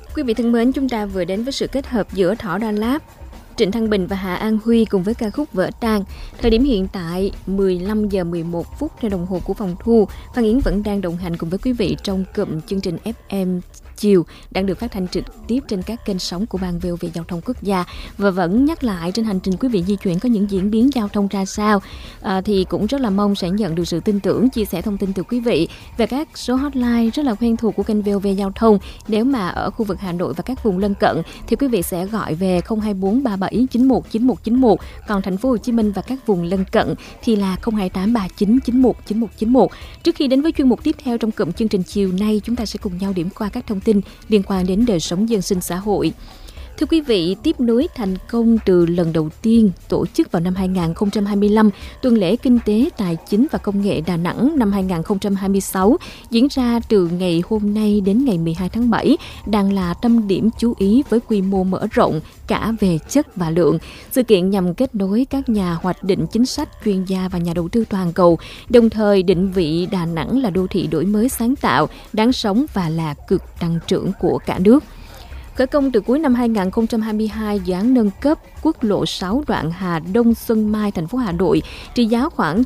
Quý vị thân mến, chúng ta vừa đến với sự kết hợp giữa Thỏ Đa Láp, Trịnh Thăng Bình và Hà An Huy cùng với ca khúc Vỡ Tan. Thời điểm hiện tại 15 giờ 11 phút trên đồng hồ của phòng thu. Phan Yến vẫn đang đồng hành cùng với quý vị trong cụm chương trình FM chiều đang được phát thanh trực tiếp trên các kênh sóng của Ban VOV Giao thông Quốc gia. Và vẫn nhắc lại, trên hành trình quý vị di chuyển có những diễn biến giao thông ra sao thì cũng rất là mong sẽ nhận được sự tin tưởng, chia sẻ thông tin từ quý vị về các số hotline rất là quen thuộc của kênh VOV Giao thông. Nếu mà ở khu vực Hà Nội và các vùng lân cận thì quý vị sẽ gọi về 024 37 91 91 91, còn thành phố Hồ Chí Minh và các vùng lân cận thì là 028 39 91 91 91. Trước khi đến với chuyên mục tiếp theo trong cụm chương trình chiều nay, chúng ta sẽ cùng nhau điểm qua các thông tin liên quan đến đời sống dân sinh xã hội. Thưa quý vị, tiếp nối thành công từ lần đầu tiên tổ chức vào năm 2025, tuần lễ Kinh tế, Tài chính và Công nghệ Đà Nẵng năm 2026 diễn ra từ ngày hôm nay đến ngày 12 tháng 7, đang là tâm điểm chú ý với quy mô mở rộng cả về chất và lượng. Sự kiện nhằm kết nối các nhà hoạch định chính sách, chuyên gia và nhà đầu tư toàn cầu, đồng thời định vị Đà Nẵng là đô thị đổi mới sáng tạo, đáng sống và là cực tăng trưởng của cả nước. Khởi công từ cuối năm 2022, dự án nâng cấp quốc lộ 6 đoạn Hà Đông Xuân Mai, thành phố Hà Nội, trị giá khoảng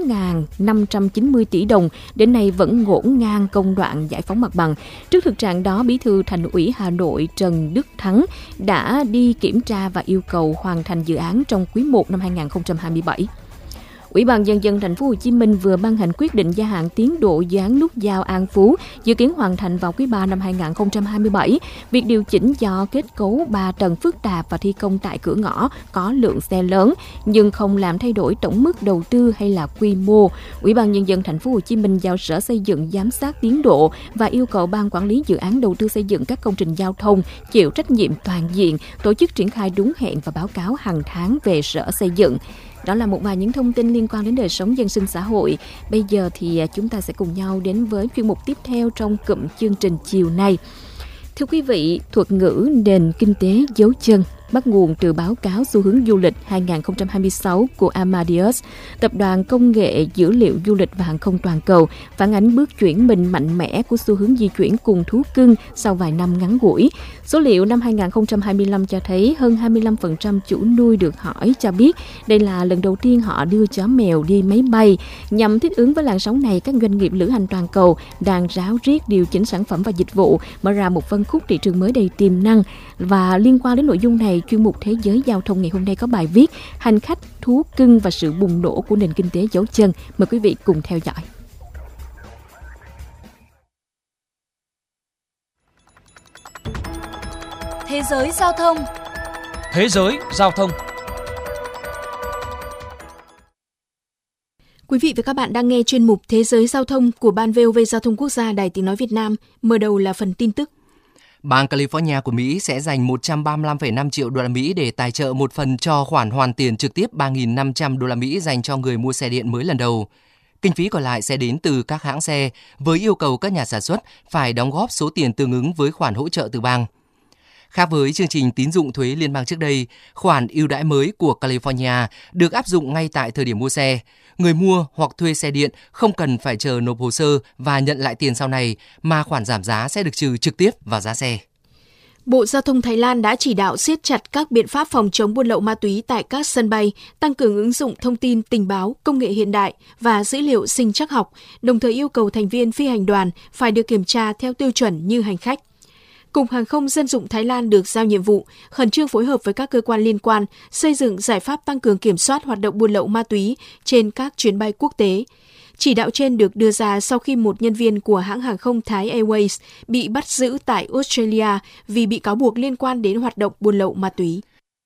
9.590 tỷ đồng, đến nay vẫn ngổn ngang công đoạn giải phóng mặt bằng. Trước thực trạng đó, Bí thư Thành ủy Hà Nội Trần Đức Thắng đã đi kiểm tra và yêu cầu hoàn thành dự án trong quý 1 năm 2027. Ủy ban Nhân dân thành phố Hồ Chí Minh vừa ban hành quyết định gia hạn tiến độ dự án nút giao An Phú, dự kiến hoàn thành vào quý 3 năm 2027. Việc điều chỉnh do kết cấu 3 tầng phức tạp và thi công tại cửa ngõ có lượng xe lớn, nhưng không làm thay đổi tổng mức đầu tư hay là quy mô. Ủy ban Nhân dân thành phố Hồ Chí Minh giao Sở Xây dựng giám sát tiến độ và yêu cầu Ban Quản lý Dự án Đầu tư xây dựng các công trình giao thông chịu trách nhiệm toàn diện, tổ chức triển khai đúng hẹn và báo cáo hàng tháng về Sở Xây dựng. Đó là một vài những thông tin liên quan đến đời sống dân sinh xã hội. Bây giờ thì chúng ta sẽ cùng nhau đến với chuyên mục tiếp theo trong cụm chương trình chiều nay. Thưa quý vị, thuật ngữ nền kinh tế dấu chân bắt nguồn từ báo cáo xu hướng du lịch 2026 của Amadeus, tập đoàn công nghệ dữ liệu du lịch và hàng không toàn cầu, phản ánh bước chuyển mình mạnh mẽ của xu hướng di chuyển cùng thú cưng sau vài năm ngắn ngủi. Số liệu năm 2025 cho thấy hơn 25% chủ nuôi được hỏi cho biết đây là lần đầu tiên họ đưa chó mèo đi máy bay. Nhằm thích ứng với làn sóng này, các doanh nghiệp lữ hành toàn cầu đang ráo riết điều chỉnh sản phẩm và dịch vụ, mở ra một phân khúc thị trường mới đầy tiềm năng. Và liên quan đến nội dung này, chuyên mục Thế giới Giao thông ngày hôm nay có bài viết Hành khách, thú cưng và sự bùng nổ của nền kinh tế dấu chân. Mời quý vị cùng theo dõi. Thế giới giao thông. Thế giới giao thông. Quý vị và các bạn đang nghe chuyên mục Thế giới giao thông của Ban VOV Giao thông Quốc gia Đài Tiếng nói Việt Nam. Mở đầu là phần tin tức. Bang California của Mỹ sẽ dành 135,5 triệu đô la Mỹ để tài trợ một phần cho khoản hoàn tiền trực tiếp 3.500 đô la Mỹ dành cho người mua xe điện mới lần đầu. Kinh phí còn lại sẽ đến từ các hãng xe, với yêu cầu các nhà sản xuất phải đóng góp số tiền tương ứng với khoản hỗ trợ từ bang. Khác với chương trình tín dụng thuế liên bang trước đây, khoản ưu đãi mới của California được áp dụng ngay tại thời điểm mua xe. Người mua hoặc thuê xe điện không cần phải chờ nộp hồ sơ và nhận lại tiền sau này, mà khoản giảm giá sẽ được trừ trực tiếp vào giá xe. Bộ Giao thông Thái Lan đã chỉ đạo siết chặt các biện pháp phòng chống buôn lậu ma túy tại các sân bay, tăng cường ứng dụng thông tin tình báo, công nghệ hiện đại và dữ liệu sinh trắc học, đồng thời yêu cầu thành viên phi hành đoàn phải được kiểm tra theo tiêu chuẩn như hành khách. Cục Hàng không Dân dụng Thái Lan được giao nhiệm vụ khẩn trương phối hợp với các cơ quan liên quan xây dựng giải pháp tăng cường kiểm soát hoạt động buôn lậu ma túy trên các chuyến bay quốc tế. Chỉ đạo trên được đưa ra sau khi một nhân viên của hãng hàng không Thai Airways bị bắt giữ tại Australia vì bị cáo buộc liên quan đến hoạt động buôn lậu ma túy.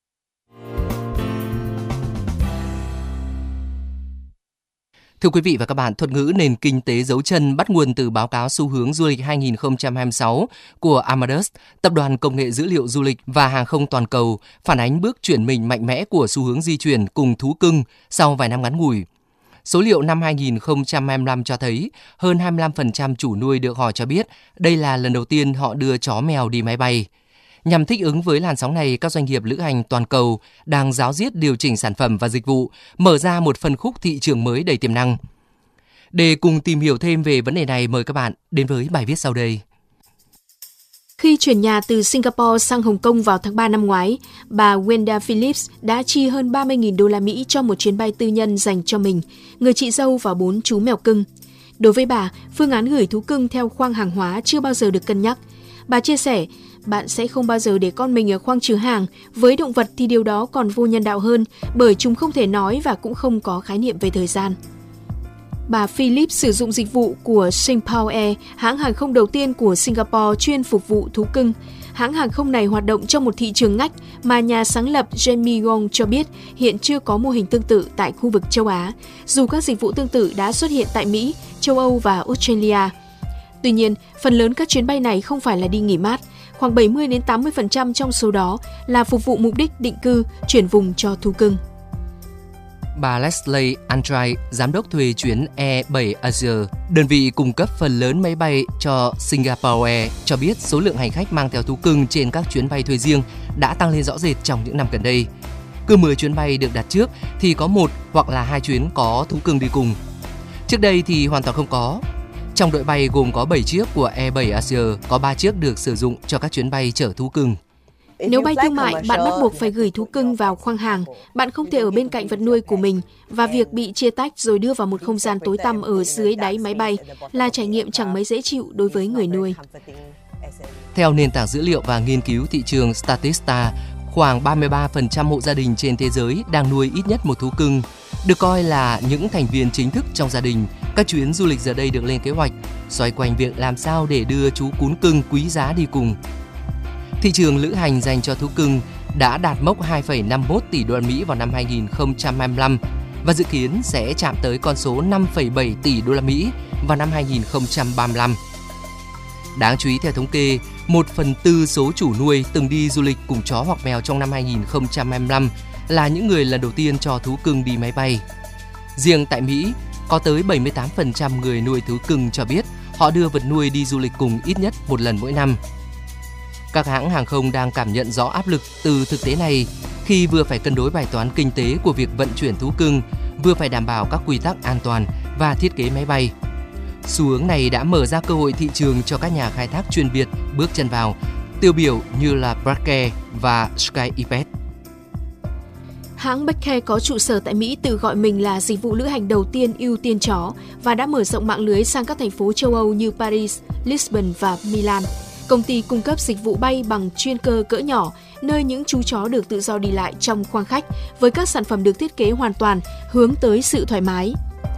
Thưa quý vị và các bạn, thuật ngữ nền kinh tế dấu chân bắt nguồn từ báo cáo xu hướng du lịch 2026 của Amadeus, tập đoàn công nghệ dữ liệu du lịch và hàng không toàn cầu, phản ánh bước chuyển mình mạnh mẽ của xu hướng di chuyển cùng thú cưng sau vài năm ngắn ngủi. Số liệu năm 2025 cho thấy hơn 25% chủ nuôi được hỏi cho biết đây là lần đầu tiên họ đưa chó mèo đi máy bay. Nhằm thích ứng với làn sóng này, các doanh nghiệp lữ hành toàn cầu đang ráo riết điều chỉnh sản phẩm và dịch vụ, mở ra một phân khúc thị trường mới đầy tiềm năng. Để cùng tìm hiểu thêm về vấn đề này, mời các bạn đến với bài viết sau đây. Khi chuyển nhà từ Singapore sang Hồng Kông vào tháng 3 năm ngoái, bà Wenda Phillips đã chi hơn 30.000 đô la Mỹ cho một chuyến bay tư nhân dành cho mình, người chị dâu và 4 chú mèo cưng. Đối với bà, phương án gửi thú cưng theo khoang hàng hóa chưa bao giờ được cân nhắc. Bà chia sẻ, bạn sẽ không bao giờ để con mình ở khoang chứa hàng. Với động vật thì điều đó còn vô nhân đạo hơn, bởi chúng không thể nói và cũng không có khái niệm về thời gian. Bà Phillips sử dụng dịch vụ của Singapore Air, hãng hàng không đầu tiên của Singapore chuyên phục vụ thú cưng. Hãng hàng không này hoạt động trong một thị trường ngách mà nhà sáng lập Jamie Wong cho biết hiện chưa có mô hình tương tự tại khu vực châu Á, dù các dịch vụ tương tự đã xuất hiện tại Mỹ, châu Âu và Australia. Tuy nhiên, phần lớn các chuyến bay này không phải là đi nghỉ mát, khoảng 70-80% trong số đó là phục vụ mục đích định cư, chuyển vùng cho thú cưng. Bà Leslie Andrai, giám đốc thuê chuyến E7 Asia, đơn vị cung cấp phần lớn máy bay cho Singapore Air, cho biết số lượng hành khách mang theo thú cưng trên các chuyến bay thuê riêng đã tăng lên rõ rệt trong những năm gần đây. Cứ 10 chuyến bay được đặt trước thì có 1 hoặc là 2 chuyến có thú cưng đi cùng. Trước đây thì hoàn toàn không có. Trong đội bay gồm có 7 chiếc của E7 Asia, có 3 chiếc được sử dụng cho các chuyến bay chở thú cưng. Nếu bay thương mại, bạn bắt buộc phải gửi thú cưng vào khoang hàng. Bạn không thể ở bên cạnh vật nuôi của mình và việc bị chia tách rồi đưa vào một không gian tối tăm ở dưới đáy máy bay là trải nghiệm chẳng mấy dễ chịu đối với người nuôi. Theo nền tảng dữ liệu và nghiên cứu thị trường Statista, khoảng 33% hộ gia đình trên thế giới đang nuôi ít nhất một thú cưng. Được coi là những thành viên chính thức trong gia đình, các chuyến du lịch giờ đây được lên kế hoạch xoay quanh việc làm sao để đưa chú cún cưng quý giá đi cùng. Thị trường lữ hành dành cho thú cưng đã đạt mốc 2,51 tỷ đô la Mỹ vào năm 2025 và dự kiến sẽ chạm tới con số 5,7 tỷ đô la Mỹ vào năm 2035. Đáng chú ý theo thống kê, 1/4 số chủ nuôi từng đi du lịch cùng chó hoặc mèo trong năm 2025 là những người lần đầu tiên cho thú cưng đi máy bay. Riêng tại Mỹ, có tới 78% người nuôi thú cưng cho biết họ đưa vật nuôi đi du lịch cùng ít nhất một lần mỗi năm. Các hãng hàng không đang cảm nhận rõ áp lực từ thực tế này khi vừa phải cân đối bài toán kinh tế của việc vận chuyển thú cưng, vừa phải đảm bảo các quy tắc an toàn và thiết kế máy bay. Xu hướng này đã mở ra cơ hội thị trường cho các nhà khai thác chuyên biệt bước chân vào, tiêu biểu như là Brakke và SkyEpet. Hãng Brakke có trụ sở tại Mỹ tự gọi mình là dịch vụ lữ hành đầu tiên ưu tiên chó và đã mở rộng mạng lưới sang các thành phố châu Âu như Paris, Lisbon và Milan. Công ty cung cấp dịch vụ bay bằng chuyên cơ cỡ nhỏ, nơi những chú chó được tự do đi lại trong khoang khách với các sản phẩm được thiết kế hoàn toàn hướng tới sự thoải mái.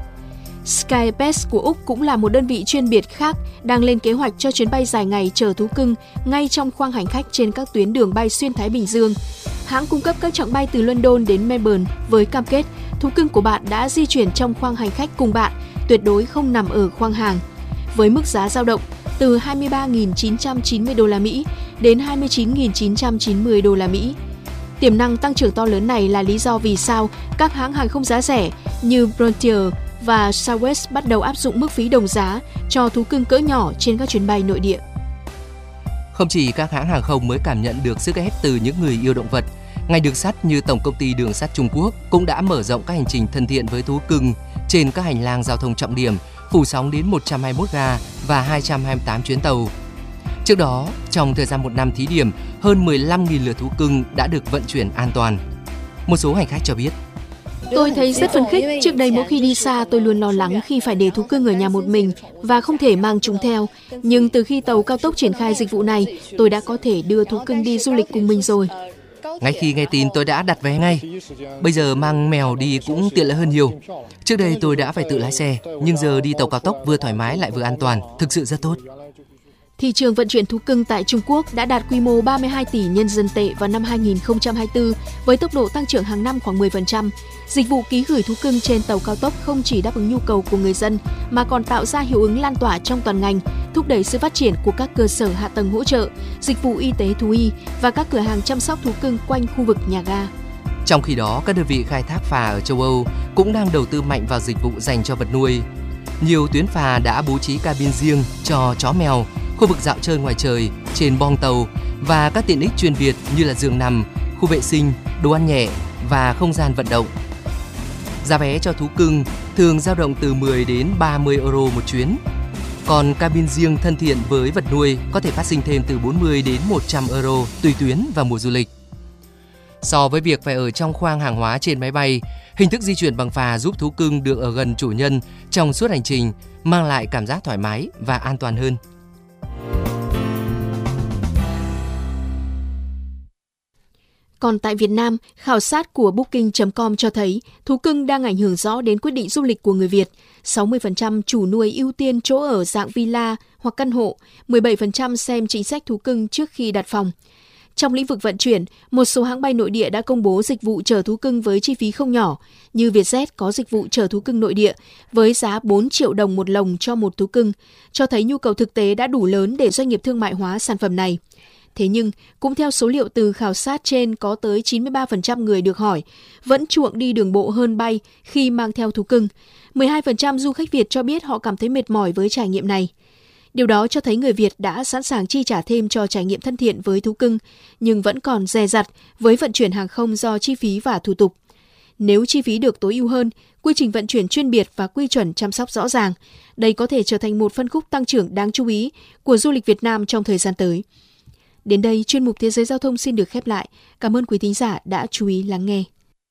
SkyEpet của Úc cũng là một đơn vị chuyên biệt khác đang lên kế hoạch cho chuyến bay dài ngày chở thú cưng ngay trong khoang hành khách trên các tuyến đường bay xuyên Thái Bình Dương. Hãng cung cấp các chặng bay từ London đến Melbourne với cam kết thú cưng của bạn đã di chuyển trong khoang hành khách cùng bạn, tuyệt đối không nằm ở khoang hàng. Với mức giá dao động từ 23.990 đô la Mỹ đến 29.990 đô la Mỹ. Tiềm năng tăng trưởng to lớn này là lý do vì sao các hãng hàng không giá rẻ như Frontier và Southwest bắt đầu áp dụng mức phí đồng giá cho thú cưng cỡ nhỏ trên các chuyến bay nội địa. Không chỉ các hãng hàng không mới cảm nhận được sức ép từ những người yêu động vật, ngành đường sắt như Tổng công ty Đường sắt Trung Quốc cũng đã mở rộng các hành trình thân thiện với thú cưng trên các hành lang giao thông trọng điểm, phủ sóng đến 121 ga và 228 chuyến tàu. Trước đó, trong thời gian một năm thí điểm, hơn 15.000 lượt thú cưng đã được vận chuyển an toàn. Một số hành khách cho biết: Tôi thấy rất phấn khích. Trước đây mỗi khi đi xa tôi luôn lo lắng khi phải để thú cưng ở nhà một mình và không thể mang chúng theo. Nhưng từ khi tàu cao tốc triển khai dịch vụ này, tôi đã có thể đưa thú cưng đi du lịch cùng mình rồi. Ngay khi nghe tin tôi đã đặt vé ngay. Bây giờ mang mèo đi cũng tiện lợi hơn nhiều. Trước đây tôi đã phải tự lái xe, nhưng giờ đi tàu cao tốc vừa thoải mái lại vừa an toàn, thực sự rất tốt. Thị trường vận chuyển thú cưng tại Trung Quốc đã đạt quy mô 32 tỷ nhân dân tệ vào năm 2024 với tốc độ tăng trưởng hàng năm khoảng 10%. Dịch vụ ký gửi thú cưng trên tàu cao tốc không chỉ đáp ứng nhu cầu của người dân mà còn tạo ra hiệu ứng lan tỏa trong toàn ngành, thúc đẩy sự phát triển của các cơ sở hạ tầng hỗ trợ, dịch vụ y tế thú y và các cửa hàng chăm sóc thú cưng quanh khu vực nhà ga. Trong khi đó, các đơn vị khai thác phà ở châu Âu cũng đang đầu tư mạnh vào dịch vụ dành cho vật nuôi. Nhiều tuyến phà đã bố trí cabin riêng cho chó mèo, khu vực dạo chơi ngoài trời, trên boong tàu và các tiện ích chuyên biệt như là giường nằm, khu vệ sinh, đồ ăn nhẹ và không gian vận động. Giá vé cho thú cưng thường dao động từ 10 đến 30 euro một chuyến. Còn cabin riêng thân thiện với vật nuôi có thể phát sinh thêm từ 40 đến 100 euro tùy tuyến và mùa du lịch. So với việc phải ở trong khoang hàng hóa trên máy bay, hình thức di chuyển bằng phà giúp thú cưng được ở gần chủ nhân trong suốt hành trình, mang lại cảm giác thoải mái và an toàn hơn. Còn tại Việt Nam, khảo sát của Booking.com cho thấy thú cưng đang ảnh hưởng rõ đến quyết định du lịch của người Việt. 60% chủ nuôi ưu tiên chỗ ở dạng villa hoặc căn hộ, 17% xem chính sách thú cưng trước khi đặt phòng. Trong lĩnh vực vận chuyển, một số hãng bay nội địa đã công bố dịch vụ chở thú cưng với chi phí không nhỏ, như Vietjet có dịch vụ chở thú cưng nội địa với giá 4 triệu đồng một lồng cho một thú cưng, cho thấy nhu cầu thực tế đã đủ lớn để doanh nghiệp thương mại hóa sản phẩm này. Thế nhưng, cũng theo số liệu từ khảo sát trên, có tới 93% người được hỏi vẫn chuộng đi đường bộ hơn bay khi mang theo thú cưng. 12% du khách Việt cho biết họ cảm thấy mệt mỏi với trải nghiệm này. Điều đó cho thấy người Việt đã sẵn sàng chi trả thêm cho trải nghiệm thân thiện với thú cưng, nhưng vẫn còn dè dặt với vận chuyển hàng không do chi phí và thủ tục. Nếu chi phí được tối ưu hơn, quy trình vận chuyển chuyên biệt và quy chuẩn chăm sóc rõ ràng, đây có thể trở thành một phân khúc tăng trưởng đáng chú ý của du lịch Việt Nam trong thời gian tới. Đến đây, chuyên mục Thế giới Giao thông xin được khép lại. Cảm ơn quý thính giả đã chú ý lắng nghe.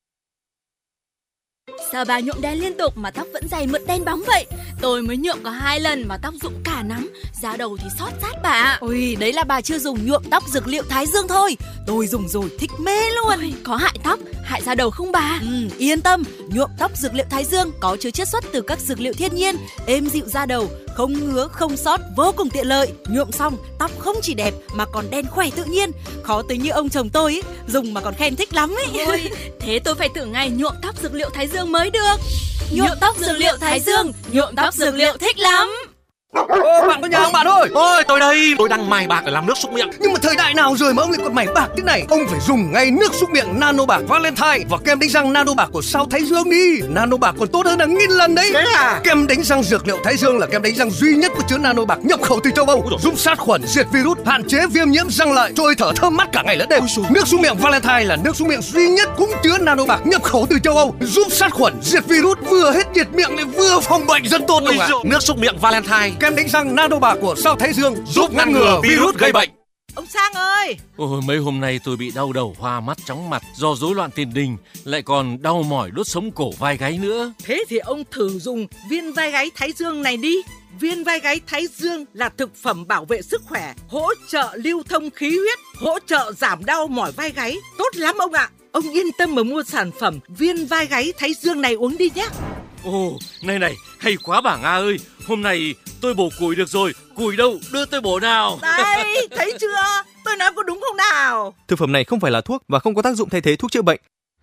Sao bà nhuộm đen liên tục mà tóc vẫn dày mượt đen bóng vậy? Tôi mới nhuộm có 2 lần mà tóc rụng cả nắm, da đầu thì xót rát bà. Ôi, đấy là bà chưa dùng nhuộm tóc dược liệu Thái Dương thôi. Tôi dùng rồi, thích mê luôn. Ôi, có hại tóc, hại da đầu không bà? Yên tâm, nhuộm tóc dược liệu Thái Dương có chứa chiết xuất từ các dược liệu thiên nhiên, êm dịu da đầu, không ngứa, không xót, vô cùng tiện lợi. Nhuộm xong, tóc không chỉ đẹp mà còn đen khỏe tự nhiên. Khó tính như ông chồng tôi ấy, dùng mà còn khen thích lắm ấy. Ôi, thế tôi phải thử ngay nhuộm tóc dược liệu Thái Dương mới được. Nhuộm tóc dược liệu Thái Dương, nhuộm tóc dược liệu thích lắm. Ô, bạn có nhà không bạn ơi? Ôi, tôi đây, tôi đang mài bạc để làm nước súc miệng. Nhưng mà thời đại nào rồi mà ông lại còn mài bạc thế này? Ông phải dùng ngay nước súc miệng Nano Bạc Valentine và kem đánh răng Nano Bạc của Sao Thái Dương đi. Nano Bạc còn tốt hơn hàng nghìn lần đấy. Thế à? Kem đánh răng dược liệu Thái Dương là kem đánh răng duy nhất có chứa Nano Bạc nhập khẩu từ châu Âu, giúp sát khuẩn, diệt virus, hạn chế viêm nhiễm răng lợi, trôi thở thơm mát cả ngày lẫn đêm. Nước súc miệng Valentine là nước súc miệng duy nhất cũng chứa Nano Bạc nhập khẩu từ châu Âu, giúp sát khuẩn, diệt virus, vừa hết nhiệt miệng lại vừa phòng bệnh rất tốt luôn ạ. Nước súc miệng Valentine, kem đánh răng Nano Bạc của Sao Thái Dương giúp ngăn ngừa virus gây bệnh. Ông Sang ơi! Ôi, mấy hôm nay tôi bị đau đầu, hoa mắt, chóng mặt do rối loạn tiền đình, lại còn đau mỏi đốt sống cổ vai gáy nữa. Thế thì ông thử dùng viên vai gáy Thái Dương này đi. Viên vai gáy Thái Dương là thực phẩm bảo vệ sức khỏe, hỗ trợ lưu thông khí huyết, hỗ trợ giảm đau mỏi vai gáy. Tốt lắm ông ạ! Ông yên tâm mà mua sản phẩm viên vai gáy Thái Dương này uống đi nhé. Ồ, này, hay quá bà Nga ơi. Hôm nay tôi bổ củi được rồi. Củi đâu, đưa tôi bổ nào. Đây, thấy chưa? Tôi nói có đúng không nào? Thực phẩm này không phải là thuốc và không có tác dụng thay thế thuốc chữa bệnh.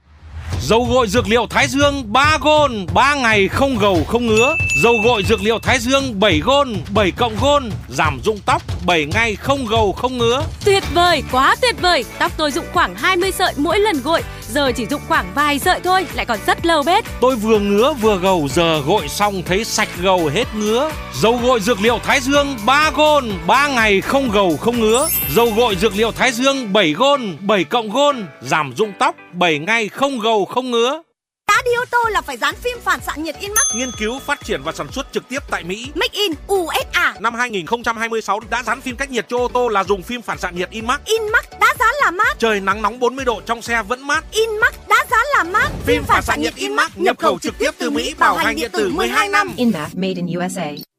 Dầu gội dược liệu Thái Dương 3 gôn, 3 ngày không gầu không ngứa. Dầu gội dược liệu Thái Dương 7 gôn, 7 cộng gôn, giảm rụng tóc 7 ngày không gầu không ngứa. Tuyệt vời, quá tuyệt vời. Tóc tôi rụng khoảng 20 sợi mỗi lần gội, giờ chỉ rụng khoảng vài sợi thôi, lại còn rất lâu bết. Tôi vừa ngứa vừa gầu, giờ gội xong thấy sạch gầu hết ngứa. Dầu gội dược liệu Thái Dương 3 gôn, 3 ngày không gầu không ngứa. Dầu gội dược liệu Thái Dương 7 gôn, 7 cộng gôn, giảm rụng tóc 7 ngày không gầu không ngứa. Đã đi ô tô là phải dán phim phản xạ nhiệt InMax. Nghiên cứu, phát triển và sản xuất trực tiếp tại Mỹ. Make in USA. Năm 2026 đã dán phim cách nhiệt cho ô tô là dùng phim phản xạ nhiệt InMax. InMax đã dán là mát. Trời nắng nóng 40 độ trong xe vẫn mát. InMax đã dán là mát. Phim phản xạ nhiệt InMax nhập khẩu trực tiếp từ Mỹ, bảo hành điện tử 12 năm. InMax made in USA.